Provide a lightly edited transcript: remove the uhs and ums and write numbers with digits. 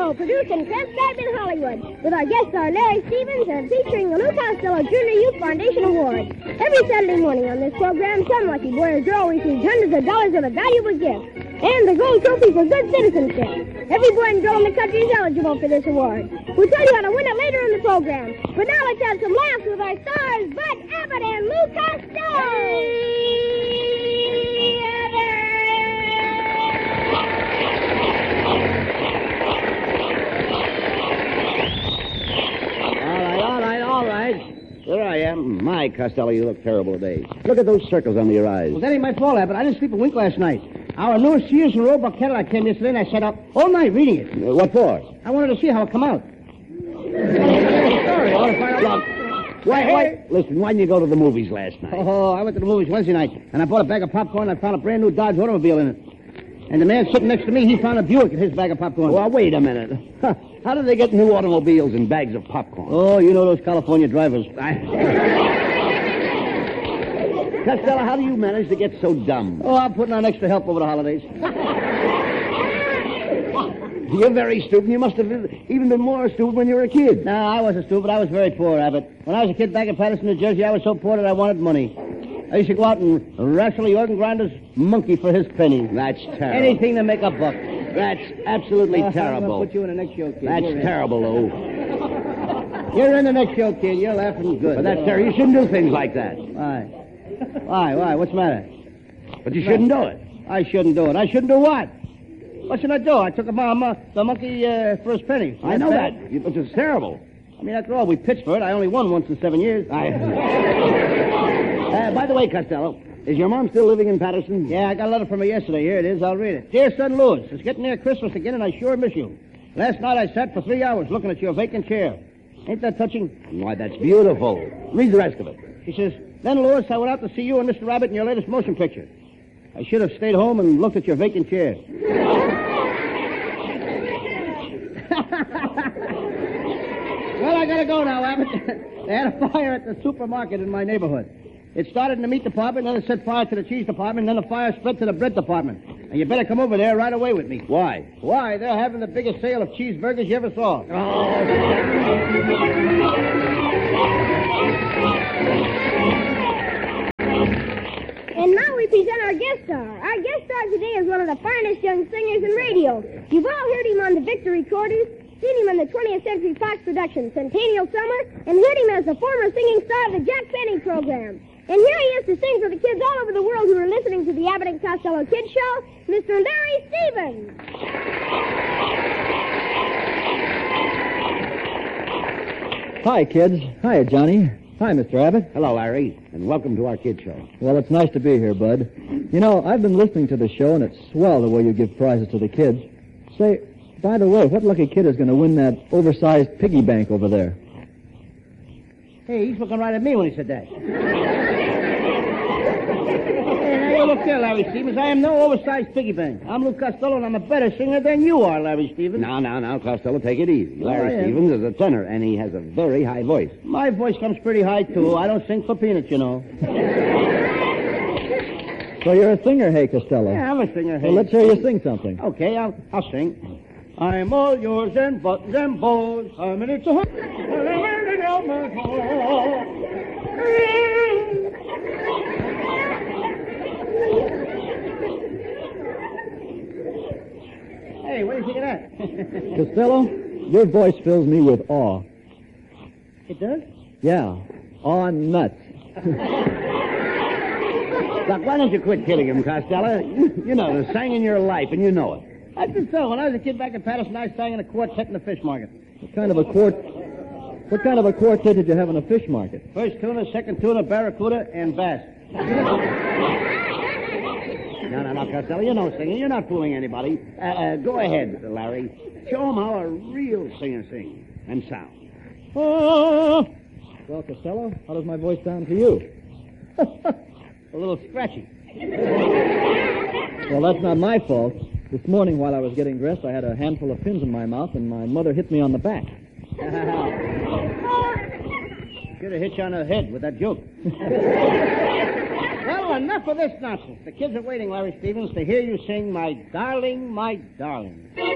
Show, produced and transcribed in Hollywood, with our guest star Larry Stevens and featuring the Lou Costello Junior Youth Foundation Award. Every Saturday morning on this program, some lucky boy or girl receives hundreds of dollars of a valuable gift and the gold trophy for good citizenship. Every boy and girl in the country is eligible for this award. We'll tell you how to win it later in the program. But now let's have some laughs with our stars, Bud Abbott and Lou Costello. All right. Here I am. My, Costello, you look terrible today. Look at those circles under your eyes. Well, that ain't my fault, Abbott. I didn't sleep a wink last night. Our newest Sears and Roebuck Cadillac came yesterday, and I sat up all night reading it. What for? I wanted to see how it come out. Sorry, I want to find out. Wait. Listen, why didn't you go to the movies last night? Oh, I went to the movies Wednesday night, and I bought a bag of popcorn, and I found a brand new Dodge automobile in it. And the man sitting next to me, he found a Buick in his bag of popcorn. Well, wait a minute. How did they get new automobiles in bags of popcorn? Oh, you know those California drivers. Costello, how do you manage to get so dumb? Oh, I'm putting on extra help over the holidays. You're very stupid. You must have even been more stupid when you were a kid. No, I wasn't stupid. I was very poor, Abbott. When I was a kid back in Patterson, New Jersey, I was so poor that I wanted money. I used to go out and wrestle the organ grinder's monkey for his penny. That's terrible. Anything to make a buck. That's absolutely terrible. I'm going to put you in the next show, kid. That's terrible, Lou. You're in the next show, kid. You're laughing good. But that's terrible. You shouldn't do things like that. Why? What's the matter? But you shouldn't do it. I shouldn't do it. I shouldn't do what? What should I do? I took the monkey for his penny. I know that. But it's terrible. I mean, after all, we pitched for it. I only won once in 7 years. By the way, Costello, is your mom still living in Patterson? Yeah, I got a letter from her yesterday. Here it is. I'll read it. Dear son Louis, it's getting near Christmas again, and I sure miss you. Last night I sat for 3 hours looking at your vacant chair. Ain't that touching? Why, that's beautiful. Read the rest of it. She says, then, Louis, I went out to see you and Mr. Rabbit in your latest motion picture. I should have stayed home and looked at your vacant chair. Well, I gotta go now, Abbott. They had a fire at the supermarket in my neighborhood. It started in the meat department, then it set fire to the cheese department, and then the fire spread to the bread department. And you better come over there right away with me. Why? Why? They're having the biggest sale of cheeseburgers you ever saw. And now we present our guest star. Our guest star today is one of the finest young singers in radio. You've all heard him on the Victory Recorders, seen him in the 20th Century Fox production Centennial Summer, and heard him as the former singing star of the Jack Benny program. And here he is to sing for the kids all over the world who are listening to the Abbott and Costello Kids Show, Mr. Larry Stevens. Hi, kids. Hi, Johnny. Hi, Mr. Abbott. Hello, Larry, and welcome to our Kids Show. Well, it's nice to be here, Bud. You know, I've been listening to the show, and it's swell the way you give prizes to the kids. Say, by the way, what lucky kid is going to win that oversized piggy bank over there? Hey, he's looking right at me when he said that. Hey, look there, Larry Stevens. I am no oversized piggy bank. I'm Lou Costello, and I'm a better singer than you are, Larry Stevens. Now, Costello, take it easy. Larry Stevens is a tenor, and he has a very high voice. My voice comes pretty high, too. I don't sing for peanuts, you know. So you're a singer, hey, Costello? Yeah, I'm a singer, hey. Well, let's hear you sing something. Okay, I'll sing. I'm all yours and buttons and bows. I'm in it to Hey, what do you think of that? Costello, your voice fills me with awe. It does? Yeah, awe nuts. Look, why don't you quit kidding him, Costello? You know, there's sang in your life, and you know it. I think so. When I was a kid back in Patterson, I sang in a quartet in the fish market. What kind of a quartet did you have in a fish market? First tuna, second tuna, barracuda, and bass. No, Costello, you're no singer. You're not fooling anybody. Go ahead, Larry. Show them how a real singer sings and sounds. Well, Costello, how does my voice sound to you? A little scratchy. Well, that's not my fault. This morning, while I was getting dressed, I had a handful of pins in my mouth, and my mother hit me on the back. Should have hit you on the head with that joke. Well, enough of this nonsense. The kids are waiting, Larry Stevens, to hear you sing My Darling, My Darling.